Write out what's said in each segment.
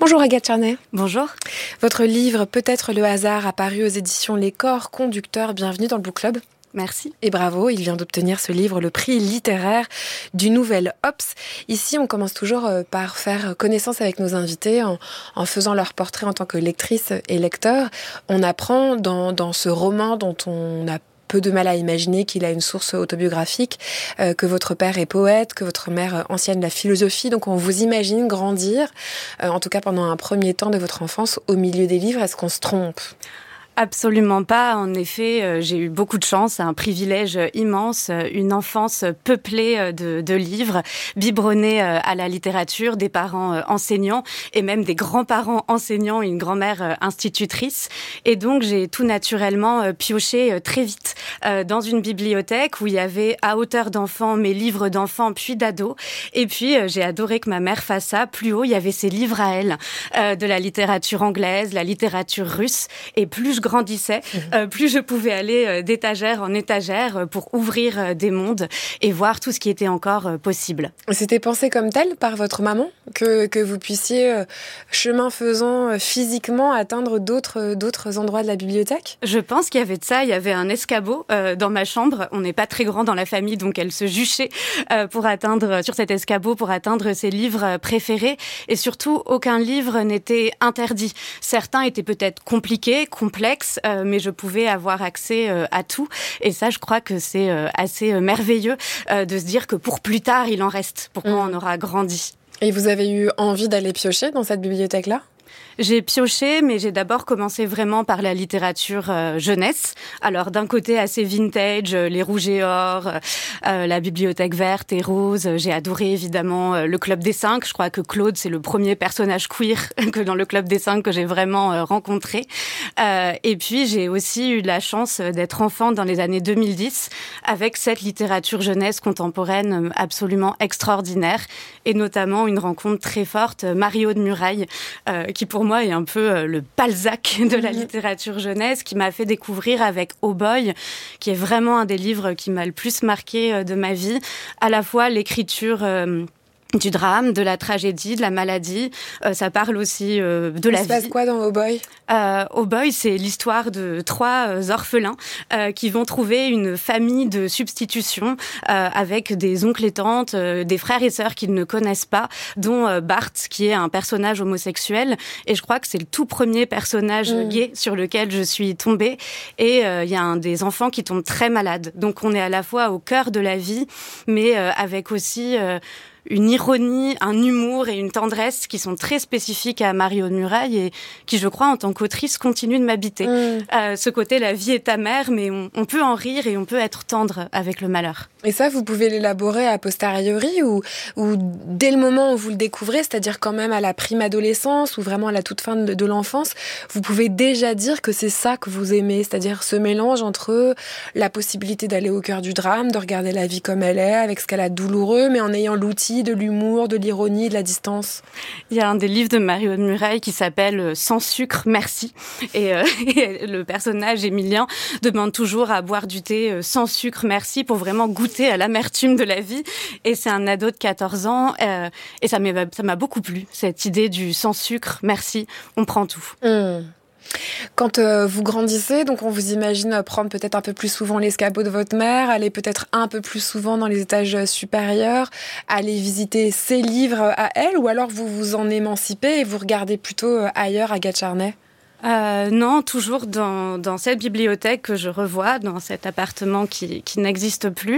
Bonjour Agathe Charnay. Bonjour. Votre livre « Peut-être le hasard » a paru aux éditions Les Corps Conducteurs. Bienvenue dans le Book Club. Merci. Et bravo, il vient d'obtenir ce livre, le prix littéraire du Nouvel Obs. Ici, on commence toujours par faire connaissance avec nos invités en faisant leur portrait en tant que lectrice et lecteur. On apprend dans ce roman dont on a peu de mal à imaginer qu'il a une source autobiographique, que votre père est poète, que votre mère enseigne la philosophie. Donc on vous imagine grandir, en tout cas pendant un premier temps de votre enfance, au milieu des livres. Est-ce qu'on se trompe ? Absolument pas. En effet, j'ai eu beaucoup de chance, un privilège immense, une enfance peuplée de livres, biberonnée à la littérature, des parents enseignants et même des grands-parents enseignants, une grand-mère institutrice. Et donc, j'ai tout naturellement pioché très vite dans une bibliothèque où il y avait à hauteur d'enfant mes livres d'enfants puis d'ados. Et puis, j'ai adoré que ma mère fasse ça. Plus haut, il y avait ses livres à elle, de la littérature anglaise, la littérature russe. Et plus je grandissais, plus je pouvais aller d'étagère en étagère pour ouvrir des mondes et voir tout ce qui était encore possible. C'était pensé comme tel par votre maman que vous puissiez, chemin faisant, physiquement atteindre d'autres endroits de la bibliothèque ? Je pense qu'il y avait de ça. Il y avait un escabeau dans ma chambre. On n'est pas très grand dans la famille, donc elle se juchait sur cet escabeau pour atteindre ses livres préférés. Et surtout, aucun livre n'était interdit. Certains étaient peut-être compliqués, complexes, mais je pouvais avoir accès à tout. Et ça, je crois que c'est assez merveilleux de se dire que pour plus tard, il en reste, pour quand on aura grandi. Et vous avez eu envie d'aller piocher dans cette bibliothèque-là ? J'ai pioché, mais j'ai d'abord commencé vraiment par la littérature jeunesse. Alors d'un côté assez vintage, les Rouges et Or, la Bibliothèque verte et rose. J'ai adoré évidemment le Club des 5. Je crois que Claude, c'est le premier personnage queer que dans le Club des 5 que j'ai vraiment rencontré. Et puis j'ai aussi eu la chance d'être enfant dans les années 2010 avec cette littérature jeunesse contemporaine absolument extraordinaire et notamment une rencontre très forte, Marie-Aude Murail, qui pour moi est un peu le Balzac de la littérature jeunesse, qui m'a fait découvrir avec Oh Boy, qui est vraiment un des livres qui m'a le plus marqué de ma vie, à la fois l'écriture du drame, de la tragédie, de la maladie. Ça parle aussi de la vie. Il se passe quoi dans Oh Boy ? Oh Boy, c'est l'histoire de 3 orphelins qui vont trouver une famille de substitution avec des oncles et tantes, des frères et sœurs qu'ils ne connaissent pas, dont Bart, qui est un personnage homosexuel. Et je crois que c'est le tout premier personnage gay sur lequel je suis tombée. Et il y a un des enfants qui tombe très malade. Donc on est à la fois au cœur de la vie, mais avec aussi une ironie, un humour et une tendresse qui sont très spécifiques à Marie-Aude Murail et qui, je crois, en tant qu'autrice, continuent de m'habiter. Ce côté, la vie est amère, mais on peut en rire et on peut être tendre avec le malheur. Et ça, vous pouvez l'élaborer a posteriori ou dès le moment où vous le découvrez, c'est-à-dire quand même à la prime adolescence ou vraiment à la toute fin de l'enfance, vous pouvez déjà dire que c'est ça que vous aimez, c'est-à-dire ce mélange entre la possibilité d'aller au cœur du drame, de regarder la vie comme elle est, avec ce qu'elle a de douloureux, mais en ayant l'outil de l'humour, de l'ironie, de la distance. Il y a un des livres de Marie-Aude Murail qui s'appelle « Sans sucre, merci ». Et le personnage Émilien demande toujours à boire du thé sans sucre, merci, pour vraiment goûter à l'amertume de la vie. Et c'est un ado de 14 ans. Et ça m'a beaucoup plu, cette idée du sans sucre, merci, on prend tout. Quand vous grandissez, donc on vous imagine prendre peut-être un peu plus souvent l'escabeau de votre mère, aller peut-être un peu plus souvent dans les étages supérieurs, aller visiter ses livres à elle, ou alors vous vous en émancipez et vous regardez plutôt ailleurs, Agathe Charnay ? Non, toujours dans cette bibliothèque que je revois, dans cet appartement qui n'existe plus.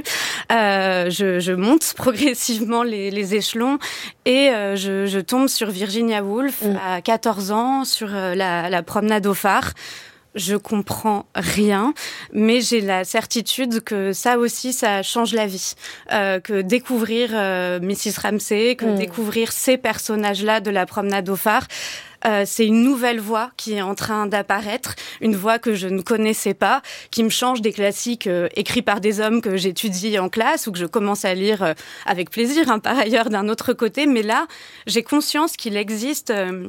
Je monte progressivement les échelons et je tombe sur Virginia Woolf à 14 ans, sur la promenade au phare. Je comprends rien, mais j'ai la certitude que ça aussi, ça change la vie. Que découvrir Mrs. Ramsay, que découvrir ces personnages-là de la promenade au phare, c'est une nouvelle voix qui est en train d'apparaître, une voix que je ne connaissais pas, qui me change des classiques écrits par des hommes que j'étudie en classe ou que je commence à lire avec plaisir, par ailleurs d'un autre côté. Mais là, j'ai conscience qu'il existe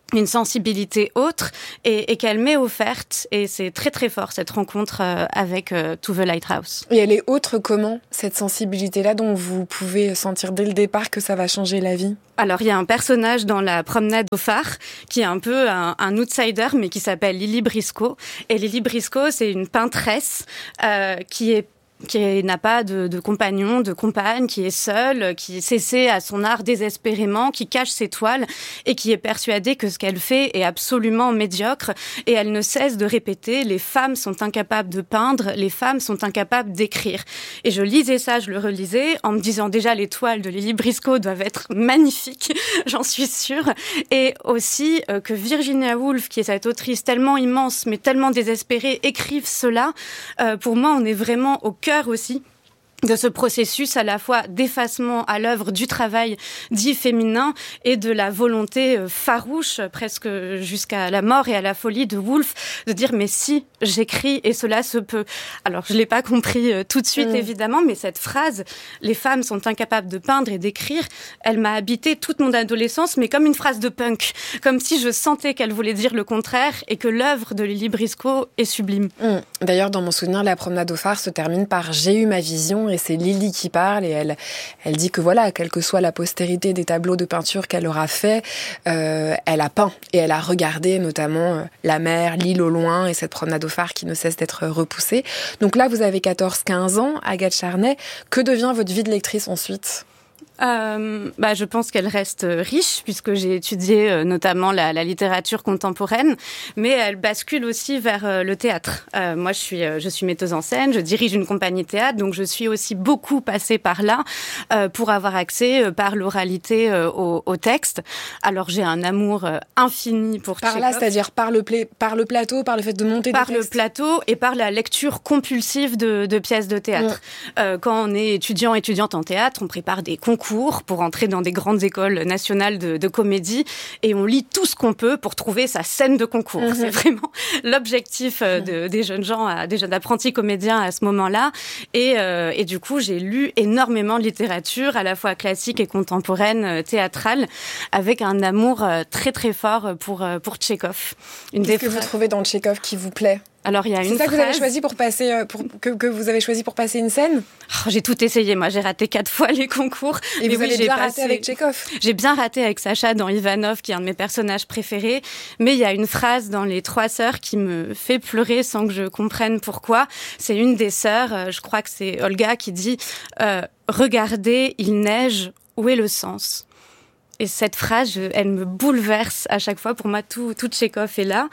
une sensibilité autre et qu'elle m'est offerte. Et c'est très très fort cette rencontre avec To the Lighthouse. Et elle est autre comment, cette sensibilité-là dont vous pouvez sentir dès le départ que ça va changer la vie? Alors, il y a un personnage dans la promenade au phare qui est un peu un outsider, mais qui s'appelle Lily Briscoe. Et Lily Briscoe, c'est une peintresse qui n'a pas de compagnon, de compagne, qui est seule, qui s'essaie à son art désespérément, qui cache ses toiles et qui est persuadée que ce qu'elle fait est absolument médiocre. Et elle ne cesse de répéter: les femmes sont incapables de peindre, les femmes sont incapables d'écrire. Et je lisais ça, je le relisais, en me disant déjà les toiles de Lily Briscoe doivent être magnifiques, j'en suis sûre. Et aussi que Virginia Woolf, qui est cette autrice tellement immense mais tellement désespérée, écrive cela. Pour moi, on est vraiment au cœur aussi de ce processus à la fois d'effacement à l'œuvre du travail dit féminin et de la volonté farouche, presque jusqu'à la mort et à la folie de Woolf, de dire mais si j'écris et cela se peut. Alors je l'ai pas compris tout de suite évidemment, mais cette phrase « les femmes sont incapables de peindre et d'écrire », elle m'a habité toute mon adolescence, mais comme une phrase de punk, comme si je sentais qu'elle voulait dire le contraire et que l'œuvre de Lily Briscoe est sublime. D'ailleurs, dans mon souvenir, la promenade au phare se termine par « j'ai eu ma vision ». Et c'est Lily qui parle et elle dit que voilà, quelle que soit la postérité des tableaux de peinture qu'elle aura fait, elle a peint et elle a regardé notamment la mer, l'île au loin et cette promenade au phare qui ne cesse d'être repoussée. Donc là, vous avez 14-15 ans, Agathe Charnay. Que devient votre vie de lectrice ensuite ? Je pense qu'elle reste riche puisque j'ai étudié notamment la littérature contemporaine, mais elle bascule aussi vers le théâtre. Moi, je suis metteuse en scène, je dirige une compagnie théâtre, donc je suis aussi beaucoup passée par là pour avoir accès par l'oralité au texte. Alors j'ai un amour infini pour Tchekhov. Par là, c'est-à-dire par le plateau, par le fait de monter des textes. Par le plateau et par la lecture compulsive de pièces de théâtre. Quand on est étudiante en théâtre, on prépare des concours pour entrer dans des grandes écoles nationales de comédie et on lit tout ce qu'on peut pour trouver sa scène de concours. C'est vraiment l'objectif des jeunes gens, des jeunes apprentis comédiens à ce moment-là. Et du coup, j'ai lu énormément de littérature, à la fois classique et contemporaine, théâtrale, avec un amour très très fort pour Tchekhov. Qu'est-ce que vous trouvez dans Tchekhov qui vous plaît ? Alors, il y a une C'est ça phrase... que vous avez choisi pour passer, que vous avez choisi pour passer une scène ? J'ai tout essayé. Moi, j'ai raté 4 fois les concours. Et vous avez bien raté avec Tchekhov ? J'ai bien raté avec Sacha dans Ivanov, qui est un de mes personnages préférés. Mais il y a une phrase dans Les Trois Sœurs qui me fait pleurer sans que je comprenne pourquoi. C'est une des sœurs, je crois que c'est Olga, qui dit « Regardez, il neige, où est le sens ?» Et cette phrase, elle me bouleverse à chaque fois. Pour moi, tout Tchekhov est là.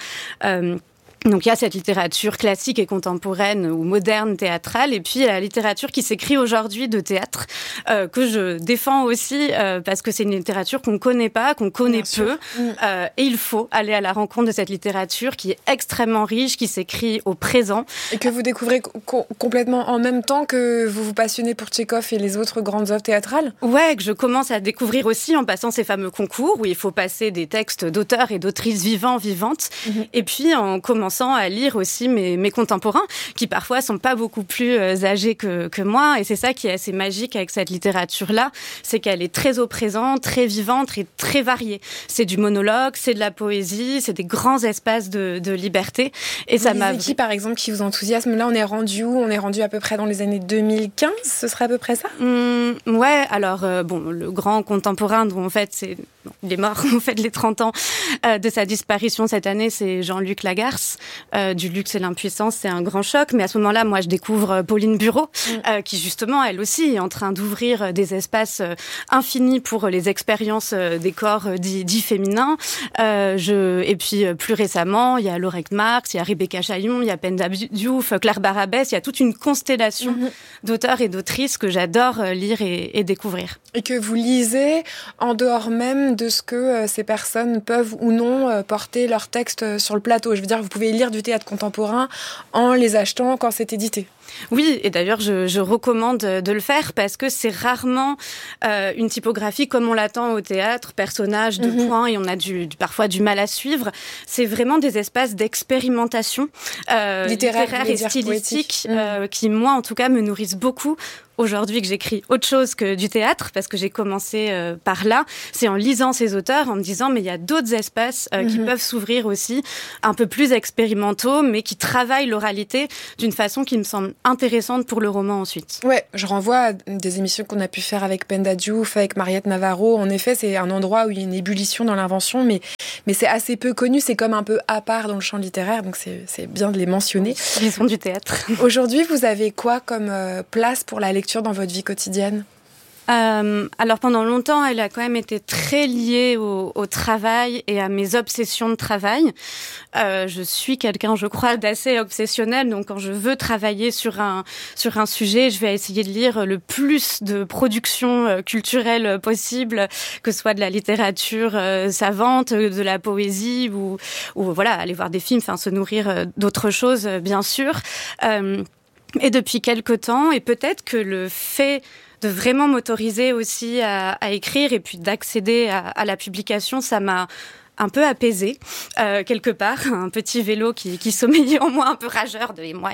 Donc il y a cette littérature classique et contemporaine ou moderne théâtrale, et puis la littérature qui s'écrit aujourd'hui de théâtre, que je défends aussi parce que c'est une littérature qu'on connaît pas, qu'on connaît peu, et il faut aller à la rencontre de cette littérature qui est extrêmement riche, qui s'écrit au présent. Et que vous découvrez complètement en même temps que vous vous passionnez pour Tchekhov et les autres grandes œuvres théâtrales ? Ouais, que je commence à découvrir aussi en passant ces fameux concours où il faut passer des textes d'auteurs et d'autrices vivantes, et puis en commençant à lire aussi mes contemporains, qui parfois sont pas beaucoup plus âgés que moi. Et c'est ça qui est assez magique avec cette littérature-là, c'est qu'elle est très au présent, très vivante et très variée. C'est du monologue, c'est de la poésie, c'est des grands espaces de liberté. Et ça m'a... qui, par exemple, qui vous enthousiasme ? Là, on est rendu où ? On est rendu à peu près dans les années 2015, ce serait à peu près ça ? Ouais, alors, le grand contemporain dont, en fait, il est mort, on fête les 30 ans de sa disparition cette année, c'est Jean-Luc Lagarce. Du luxe et l'impuissance, c'est un grand choc. Mais à ce moment-là, moi, je découvre Pauline Bureau, qui justement, elle aussi, est en train d'ouvrir des espaces infinis pour les expériences des corps dits féminins. Et puis, plus récemment, il y a Laurette Marx, il y a Rebecca Chaillon, il y a Penda Diouf, Claire Barabès. Il y a toute une constellation d'auteurs et d'autrices que j'adore lire et découvrir. Et que vous lisez en dehors même de ce que ces personnes peuvent ou non porter leurs textes sur le plateau. Je veux dire, vous pouvez lire du théâtre contemporain en les achetant quand c'est édité. Oui, et d'ailleurs, je recommande de le faire parce que c'est rarement une typographie comme on l'attend au théâtre, personnages de points, et on a parfois du mal à suivre. C'est vraiment des espaces d'expérimentation littéraire et stylistique qui, moi, en tout cas, me nourrissent beaucoup. Aujourd'hui que j'écris autre chose que du théâtre, parce que j'ai commencé par là, c'est en lisant ces auteurs, en me disant mais il y a d'autres espaces qui peuvent s'ouvrir aussi, un peu plus expérimentaux, mais qui travaillent l'oralité d'une façon qui me semble intéressante pour le roman ensuite. Ouais, je renvoie à des émissions qu'on a pu faire avec Penda Diouf, avec Mariette Navarro. En effet, c'est un endroit où il y a une ébullition dans l'invention, mais c'est assez peu connu, c'est comme un peu à part dans le champ littéraire, donc c'est bien de les mentionner. Ils sont du théâtre. Aujourd'hui, vous avez quoi comme place pour la lecture dans votre vie quotidienne ? Alors pendant longtemps, elle a quand même été très liée au travail et à mes obsessions de travail. Je suis quelqu'un, je crois, d'assez obsessionnel. Donc quand je veux travailler sur un sujet, je vais essayer de lire le plus de productions culturelles possibles, que ce soit de la littérature savante, de la poésie ou voilà, aller voir des films, enfin se nourrir d'autres choses, bien sûr. Et depuis quelque temps, et peut-être que le fait de vraiment m'autoriser aussi à écrire et puis d'accéder à la publication, ça m'a un peu apaisée, quelque part, un petit vélo qui sommeillait en moi, un peu rageur de et moi.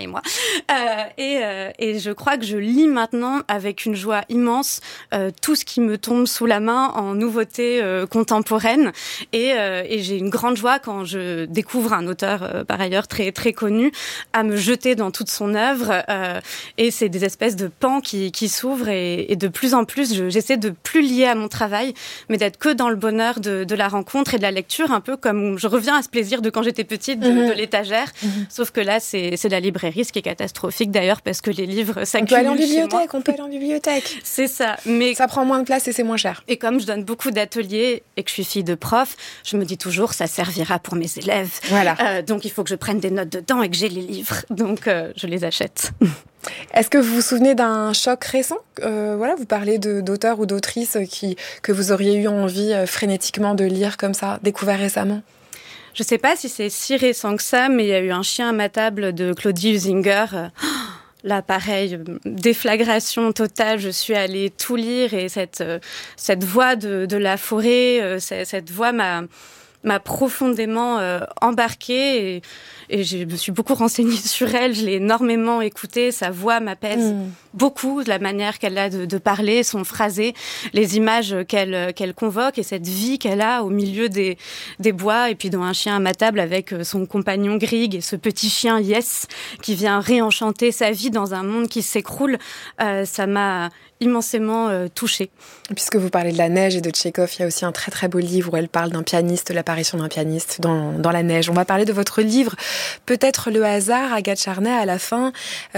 Et je crois que je lis maintenant avec une joie immense tout ce qui me tombe sous la main en nouveautés contemporaines. Et j'ai une grande joie quand je découvre un auteur, par ailleurs très très connu, à me jeter dans toute son œuvre. Et c'est des espèces de pans qui s'ouvrent et de plus en plus, j'essaie de plus lier à mon travail, mais d'être que dans le bonheur de la rencontre et de la lecture. Un peu comme je reviens à ce plaisir de quand j'étais petite, de l'étagère. Sauf que là, c'est la librairie, ce qui est catastrophique d'ailleurs, parce que les livres s'accumulent. On peut aller en bibliothèque. C'est ça. Mais ça prend moins de place et c'est moins cher. Et comme je donne beaucoup d'ateliers et que je suis fille de prof, je me dis toujours, ça servira pour mes élèves. Voilà. Donc il faut que je prenne des notes dedans et que j'ai les livres. Donc je les achète. Est-ce que vous vous souvenez d'un choc récent ? Vous parlez d'auteurs ou d'autrices que vous auriez eu envie frénétiquement de lire comme ça, découvert récemment ? Je ne sais pas si c'est si récent que ça, mais il y a eu Un chien à ma table de Claudie Huizinga. Là, pareil, déflagration totale. Je suis allée tout lire et cette voix de la forêt, cette voix m'a profondément embarquée et je me suis beaucoup renseignée sur elle, je l'ai énormément écoutée, sa voix m'apaise beaucoup, la manière qu'elle a de parler, son phrasé, les images qu'elle convoque et cette vie qu'elle a au milieu des bois et puis dans Un chien à ma table avec son compagnon Grig et ce petit chien Yes qui vient réenchanter sa vie dans un monde qui s'écroule, ça m'a immensément touchée. Puisque vous parlez de la neige et de Tchekhov, il y a aussi un très très beau livre où elle parle d'un pianiste, l'apparition d'un pianiste dans la neige. On va parler de votre livre, Peut-être le hasard, Agathe Charnay, à la fin.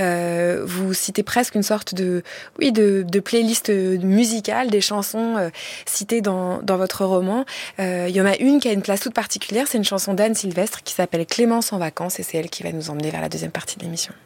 Vous citez presque une sorte de playlist musicale, des chansons citées dans votre roman. Il y en a une qui a une place toute particulière, c'est une chanson d'Anne Sylvestre qui s'appelle Clémence en vacances et c'est elle qui va nous emmener vers la deuxième partie de l'émission.